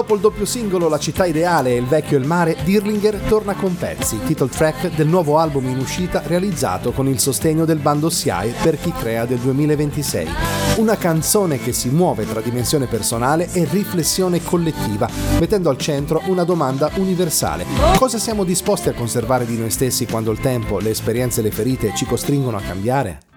Dopo il doppio singolo La città ideale e Il vecchio e il mare, Dirlinger torna con Pezzi, title track del nuovo album in uscita realizzato con il sostegno del bando SIAE per chi crea del 2026. Una canzone che si muove tra dimensione personale e riflessione collettiva, mettendo al centro una domanda universale. Cosa siamo disposti a conservare di noi stessi quando il tempo, le esperienze e le ferite ci costringono a cambiare?